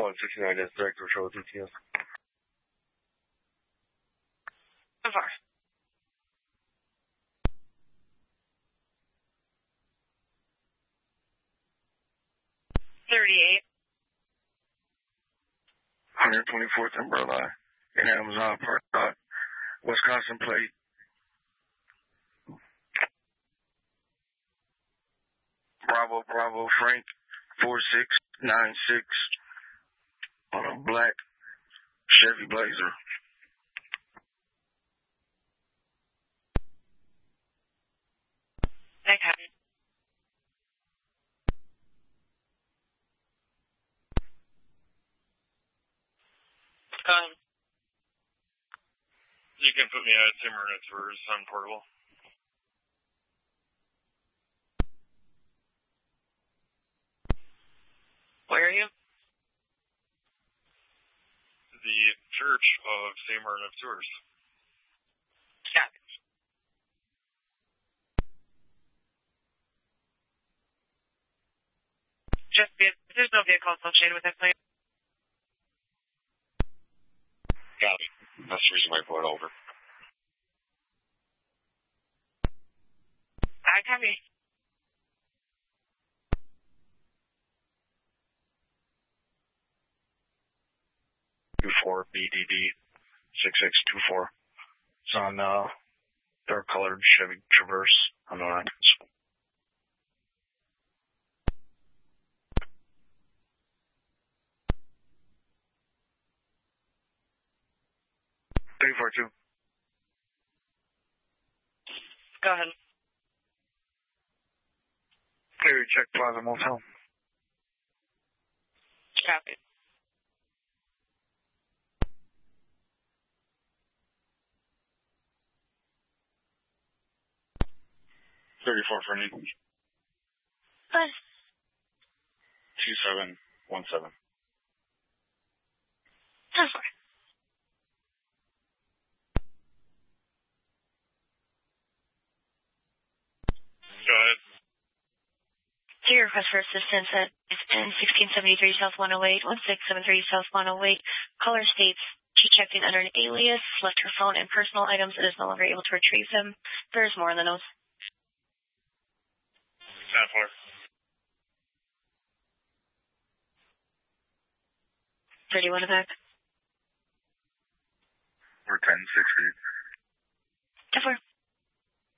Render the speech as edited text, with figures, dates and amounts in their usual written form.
169 is Director Show DTS. So far. $38. 124th Umbrella in Amazon Park Lot, Wisconsin plate. Bravo Frank 4696 on a black Chevy Blazer. Okay. You can put me at Timmernet for Sun Portable. Where are you? The Church of St. Martin of Tours. Yeah. There's no vehicle associated with that plane. Got it. That's the reason why I pulled it over. I copy. BDD 6624. It's on dark colored Chevy Traverse on the line. 342. Go ahead. Clear, check Plaza Motel. Copy. $34 for me. Hi. 2717. That's fine. Go ahead. Your request for assistance at 1673 South 108, 1673 South 108. Caller states she checked in under an alias, left her phone and personal items, and is no longer able to retrieve them. There is more in the notes. 10-4. 31 back. Or 1060. 10-4.